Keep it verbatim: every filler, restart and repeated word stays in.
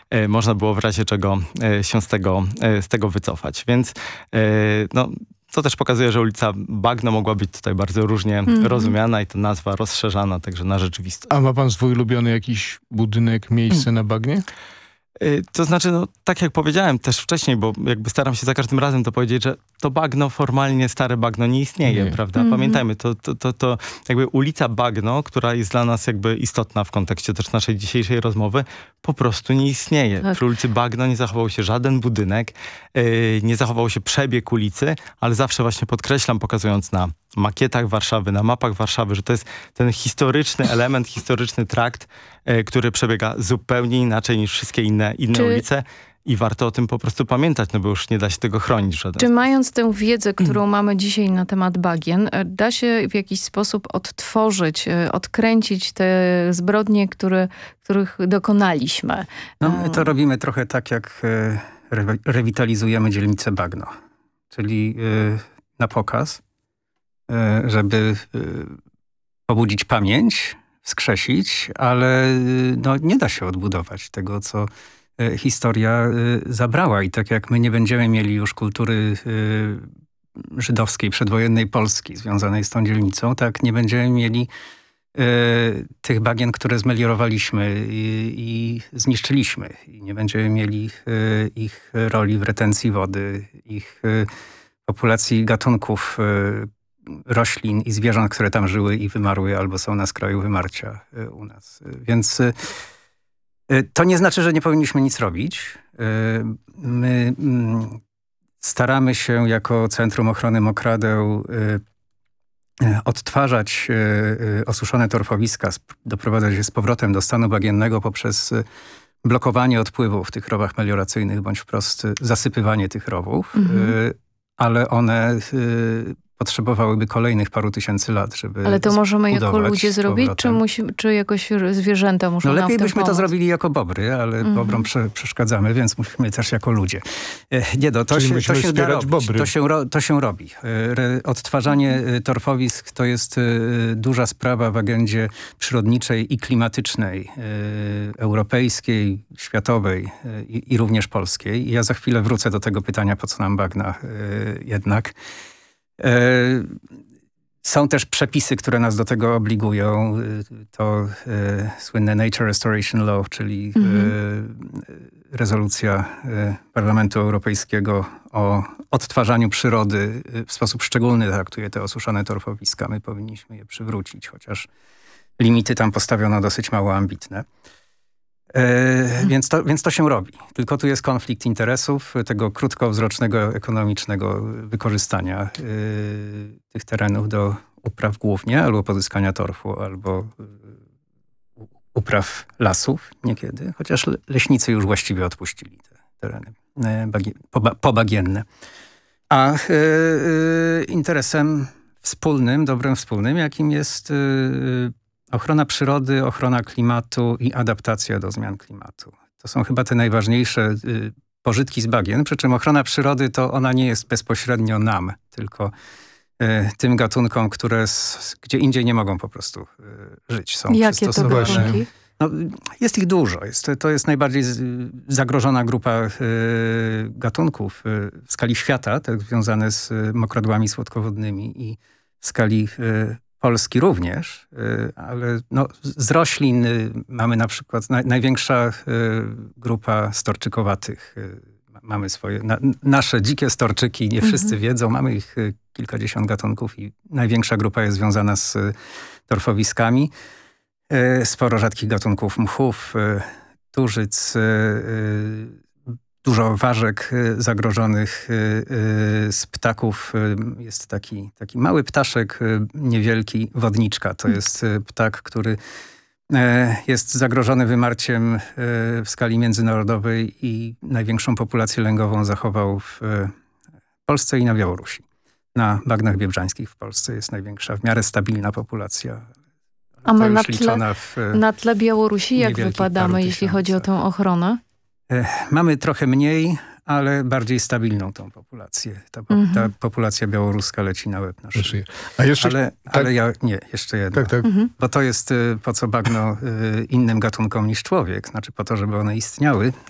e, można było w razie czego e, się z tego, e, z tego wycofać. Więc e, no, to też pokazuje, że ulica Bagno mogła być tutaj bardzo różnie mm-hmm. rozumiana i ta nazwa rozszerzana także na rzeczywistość. A ma pan swój ulubiony jakiś budynek, miejsce mm. na Bagnie? To znaczy, no, tak jak powiedziałem też wcześniej, bo jakby staram się za każdym razem to powiedzieć, że to bagno formalnie, stare bagno nie istnieje, nie. prawda? Mm-hmm. Pamiętajmy, to, to, to, to jakby ulica Bagno, która jest dla nas jakby istotna w kontekście też naszej dzisiejszej rozmowy, po prostu nie istnieje. Tak. Przy ulicy Bagno nie zachował się żaden budynek, yy, nie zachował się przebieg ulicy, ale zawsze właśnie podkreślam, pokazując na makietach Warszawy, na mapach Warszawy, że to jest ten historyczny element, historyczny trakt, yy, który przebiega zupełnie inaczej niż wszystkie inne, inne Czy... ulice. I warto o tym po prostu pamiętać, no bo już nie da się tego chronić w żaden Czy sposób. mając tę wiedzę, którą mamy dzisiaj na temat bagien, da się w jakiś sposób odtworzyć, odkręcić te zbrodnie, które, których dokonaliśmy? No my to robimy trochę tak, jak re- rewitalizujemy dzielnicę Bagno. Czyli y, na pokaz, y, żeby y, pobudzić pamięć, wskrzesić, ale y, no, nie da się odbudować tego, co historia y, zabrała. I tak jak my nie będziemy mieli już kultury y, żydowskiej, przedwojennej Polski związanej z tą dzielnicą, tak nie będziemy mieli y, tych bagien, które zmeliorowaliśmy i, i zniszczyliśmy. I nie będziemy mieli y, ich roli w retencji wody, ich y, populacji gatunków y, roślin i zwierząt, które tam żyły i wymarły albo są na skraju wymarcia y, u nas. Więc y, to nie znaczy, że nie powinniśmy nic robić. My staramy się jako Centrum Ochrony Mokradeł odtwarzać osuszone torfowiska, doprowadzać je z powrotem do stanu bagiennego poprzez blokowanie odpływu w tych rowach melioracyjnych bądź wprost zasypywanie tych rowów, mhm. ale one potrzebowałyby kolejnych paru tysięcy lat, żeby Ale to możemy jako ludzie zrobić, czy, musi, czy jakoś zwierzęta muszą No nam lepiej w tym byśmy pomóc? to zrobili jako bobry, ale mm. bobrom prze, przeszkadzamy, więc musimy też jako ludzie. Nie no, to Czyli się, musimy to się da wspierać robić. bobry. To się, to się robi. Odtwarzanie torfowisk to jest duża sprawa w agendzie przyrodniczej i klimatycznej, europejskiej, światowej i, i również polskiej. I ja za chwilę wrócę do tego pytania, po co nam bagna jednak. Są też przepisy, które nas do tego obligują. To e, słynne Nature Restoration Law, czyli mm-hmm. e, rezolucja e, Parlamentu Europejskiego o odtwarzaniu przyrody w sposób szczególny traktuje te osuszone torfowiska. My powinniśmy je przywrócić, chociaż limity tam postawiono dosyć mało ambitne. E, więc, to, więc to się robi. Tylko tu jest konflikt interesów, tego krótkowzrocznego, ekonomicznego wykorzystania e, tych terenów do upraw głównie, albo pozyskania torfu, albo e, upraw lasów niekiedy, chociaż leśnicy już właściwie odpuścili te tereny e, bagie, poba, pobagienne. A e, e, interesem wspólnym, dobrem wspólnym, jakim jest e, ochrona przyrody, ochrona klimatu i adaptacja do zmian klimatu. To są chyba te najważniejsze y, pożytki z bagien, przy czym ochrona przyrody to ona nie jest bezpośrednio nam, tylko y, tym gatunkom, które s, gdzie indziej nie mogą po prostu y, żyć. Są Jakie to gatunki? No, jest ich dużo. Jest, to jest najbardziej z, zagrożona grupa y, gatunków y, w skali świata, tak, związane z y, mokradłami słodkowodnymi i w skali y, Polski również, ale no, z roślin mamy na przykład naj, największa grupa storczykowatych. Mamy swoje, na, nasze dzikie storczyki, nie wszyscy mhm. wiedzą, mamy ich kilkadziesiąt gatunków i największa grupa jest związana z torfowiskami. Sporo rzadkich gatunków mchów, tużyc, dużo ważek zagrożonych z ptaków. Jest taki, taki mały ptaszek, niewielki, wodniczka. To jest ptak, który jest zagrożony wymarciem w skali międzynarodowej i największą populację lęgową zachował w Polsce i na Białorusi. Na bagnach biebrzańskich w Polsce jest największa, w miarę stabilna populacja. A my na tle, na tle Białorusi jak wypadamy, jeśli chodzi o tę ochronę? Mamy trochę mniej, ale bardziej stabilną tą populację. Ta, mm-hmm. ta populacja białoruska leci na łeb na szyję. A jeszcze, ale, tak, ale ja, nie, jeszcze jedno. Tak, tak. Mm-hmm. Bo to jest po co bagno innym gatunkom niż człowiek. Znaczy po to, żeby one istniały